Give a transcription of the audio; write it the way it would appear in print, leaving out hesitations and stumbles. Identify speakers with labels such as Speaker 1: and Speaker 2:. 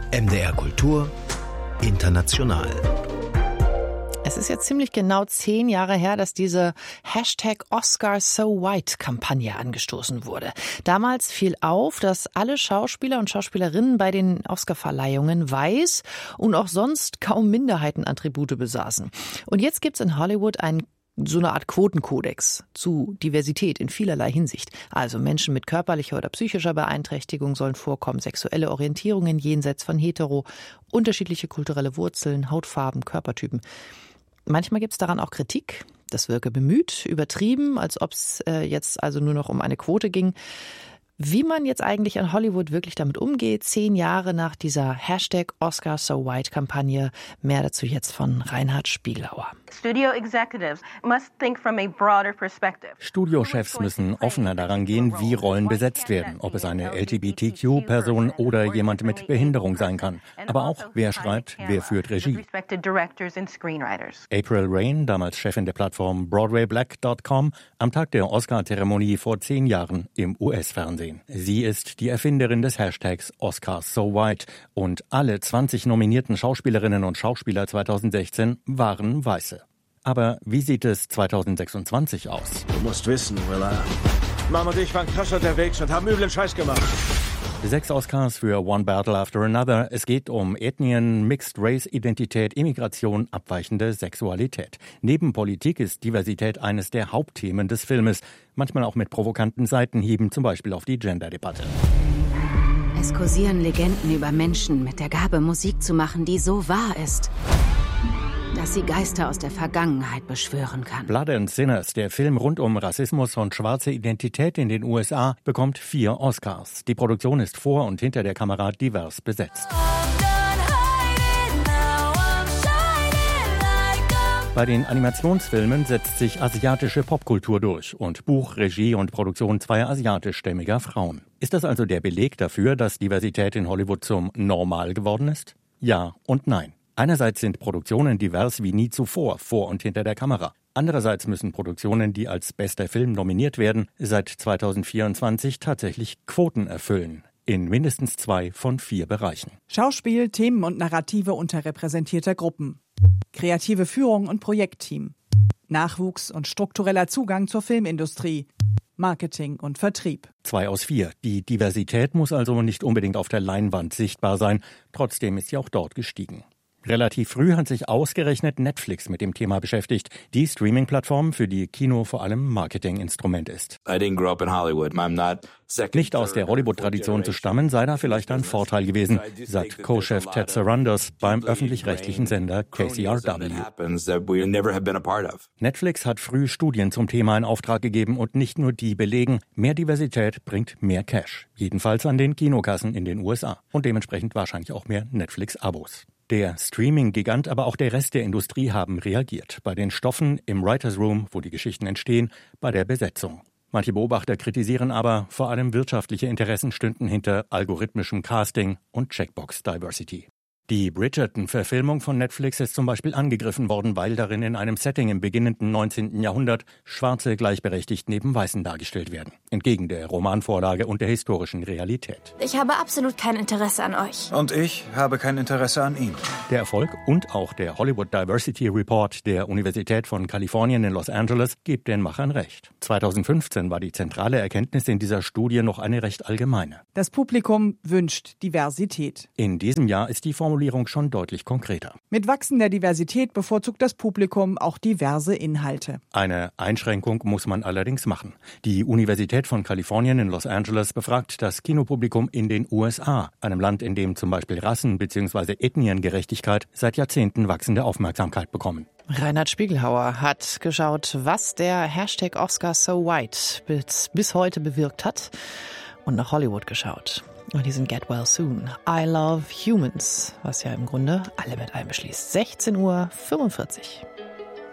Speaker 1: MDR Kultur International.
Speaker 2: Es ist jetzt ziemlich genau 10 Jahre her, dass diese #OscarsSoWhite-Kampagne angestoßen wurde. Damals fiel auf, dass alle Schauspieler und Schauspielerinnen bei den Oscarverleihungen weiß und auch sonst kaum Minderheitenattribute besaßen. Und jetzt gibt's in Hollywood so eine Art Quotenkodex zu Diversität in vielerlei Hinsicht. Also Menschen mit körperlicher oder psychischer Beeinträchtigung sollen vorkommen, sexuelle Orientierungen jenseits von hetero, unterschiedliche kulturelle Wurzeln, Hautfarben, Körpertypen. Manchmal gibt es daran auch Kritik. Das wirke bemüht, übertrieben, als ob es jetzt also nur noch um eine Quote ging. Wie man jetzt eigentlich in Hollywood wirklich damit umgeht, 10 Jahre nach dieser #OscarsSoWhite-Kampagne. Mehr dazu jetzt von Reinhard Spiegelhauer.
Speaker 3: Studiochefs müssen offener daran gehen, wie Rollen besetzt werden, ob es eine LGBTQ-Person oder jemand mit Behinderung sein kann. Aber auch, wer schreibt, wer führt Regie. April Rain, damals Chefin der Plattform BroadwayBlack.com, am Tag der Oscar-Zeremonie vor 10 Jahren im US-Fernsehen. Sie ist die Erfinderin des Hashtags #OscarsSoWhite und alle 20 nominierten Schauspielerinnen und Schauspieler 2016 waren Weiße. Aber wie sieht es 2026 aus?
Speaker 4: Du musst wissen, Willa, Mom und ich waren krass unterwegs und haben üblen Scheiß gemacht.
Speaker 3: 6 Oscars für One Battle After Another. Es geht um Ethnien, Mixed-Race-Identität, Immigration, abweichende Sexualität. Neben Politik ist Diversität eines der Hauptthemen des Filmes. Manchmal auch mit provokanten Seitenhieben, zum Beispiel auf die Gender-Debatte.
Speaker 5: Es kursieren Legenden über Menschen mit der Gabe, Musik zu machen, die so wahr ist, dass sie Geister aus der Vergangenheit beschwören kann.
Speaker 3: Blood and Sinners, der Film rund um Rassismus und schwarze Identität in den USA, bekommt 4 Oscars. Die Produktion ist vor und hinter der Kamera divers besetzt. Bei den Animationsfilmen setzt sich asiatische Popkultur durch und Buch, Regie und Produktion 2 asiatischstämmiger Frauen. Ist das also der Beleg dafür, dass Diversität in Hollywood zum Normal geworden ist? Ja und nein. Einerseits sind Produktionen divers wie nie zuvor, vor und hinter der Kamera. Andererseits müssen Produktionen, die als bester Film nominiert werden, seit 2024 tatsächlich Quoten erfüllen. In mindestens 2 von 4 Bereichen.
Speaker 6: Schauspiel, Themen und Narrative unterrepräsentierter Gruppen. Kreative Führung und Projektteam. Nachwuchs und struktureller Zugang zur Filmindustrie. Marketing und Vertrieb.
Speaker 3: 2 aus 4. Die Diversität muss also nicht unbedingt auf der Leinwand sichtbar sein. Trotzdem ist sie auch dort gestiegen. Relativ früh hat sich ausgerechnet Netflix mit dem Thema beschäftigt. Die Streaming-Plattform, für die Kino vor allem Marketinginstrument ist. Nicht aus der Hollywood-Tradition zu stammen, sei da vielleicht ein Vorteil gewesen, sagt Co-Chef Ted Sarandos beim öffentlich-rechtlichen Sender KCRW. Netflix hat früh Studien zum Thema in Auftrag gegeben und nicht nur die belegen, mehr Diversität bringt mehr Cash. Jedenfalls an den Kinokassen in den USA und dementsprechend wahrscheinlich auch mehr Netflix-Abos. Der Streaming-Gigant, aber auch der Rest der Industrie haben reagiert. Bei den Stoffen, im Writers Room, wo die Geschichten entstehen, bei der Besetzung. Manche Beobachter kritisieren aber, vor allem wirtschaftliche Interessen stünden hinter algorithmischem Casting und Checkbox-Diversity. Die Bridgerton-Verfilmung von Netflix ist zum Beispiel angegriffen worden, weil darin in einem Setting im beginnenden 19. Jahrhundert Schwarze gleichberechtigt neben Weißen dargestellt werden. Entgegen der Romanvorlage und der historischen Realität.
Speaker 7: Ich habe absolut kein Interesse an euch.
Speaker 4: Und ich habe kein Interesse an ihm.
Speaker 3: Der Erfolg und auch der Hollywood Diversity Report der Universität von Kalifornien in Los Angeles gibt den Machern recht. 2015 war die zentrale Erkenntnis in dieser Studie noch eine recht allgemeine.
Speaker 6: Das Publikum wünscht Diversität.
Speaker 3: In diesem Jahr ist die Formulierung schon deutlich konkreter.
Speaker 6: Mit wachsender Diversität bevorzugt das Publikum auch diverse Inhalte.
Speaker 3: Eine Einschränkung muss man allerdings machen. Die Universität von Kalifornien in Los Angeles befragt das Kinopublikum in den USA, einem Land, in dem zum Beispiel Rassen- bzw. Ethniengerechtigkeit seit Jahrzehnten wachsende Aufmerksamkeit bekommen.
Speaker 2: Reinhard Spiegelhauer hat geschaut, was der #OscarsSoWhite bis heute bewirkt hat und nach Hollywood geschaut. Und diesen Get Well Soon, I Love Humans, was ja im Grunde alle mit einbeschließt. 16:45 Uhr.